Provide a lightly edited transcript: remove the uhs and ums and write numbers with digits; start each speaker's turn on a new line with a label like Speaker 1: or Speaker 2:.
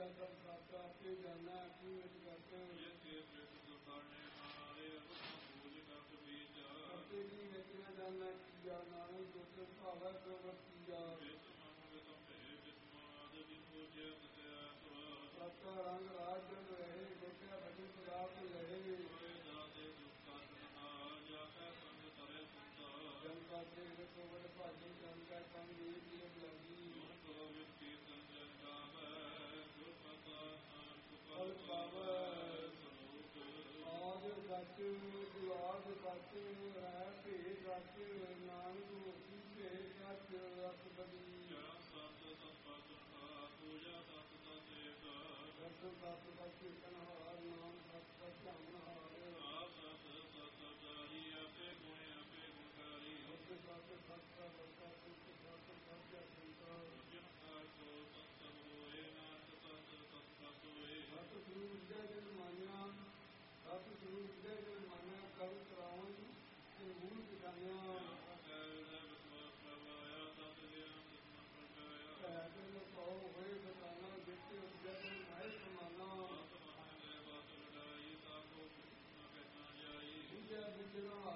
Speaker 1: सब प्राप्त आपके जाना की मेरी करते करते की रचना जाना किया नानक जो भावा प्रवत किया सबका रंग राज जब रहे देखा भजन प्राप्त रहे जनता से रसोवर भाजन जनता कम नीत लगी ਆਦ ਸੱਚ ਜੁਆਦ ਸੱਚ ਹੈ ਭੇਦ ਸੱਚ ਨਾਨਕ ਹੋਸੀ ਭੇਦ ਸੱਚ ਰਸ ਬਦੀ ਸਤ ਸਤ ਸੱਚ ਕਨਹਾਰ ਨਾਮ ਸਤ ਸੱਚ ਧੰਨਹਾਰ ਆਪ ਸਤ ਸਤਚਾਰੀ ਆਪੇ ਗੁਣ ਆਪੇ ਗੁਣਕਾਰੀ ਸਤ ਸਤ ਸਤ ਸਤ ਸਤ ਸਤ ਜਨ ਕਾ ਸੋ ਸਤ ਹੋਏ ਨਾਨਕ ਸਤ ਸਤ ਸਤ ਹੋਏ ਸਤ ਗੁਰੂ ਵਿਦਿਆ ਜਨ ਮਾਨਿਆ ਸਤ ਗੁਰੂ ਵਿਦਿਆ ਜਨ ਮਾਨਿਆ ਕਵ ਕਰਾਉਣ ਤੇ ਮੂਲ ਟਿਕਾਣਿਆ ਐਸੇ ਕੋ ਹੋਏ ਬਤਾਨਾ ਜਿੱਤੇ ਉਜਨ ਹੈ ਸਮਾਨਾ ਵਿਦਿਆ ਵਿਦਿਆ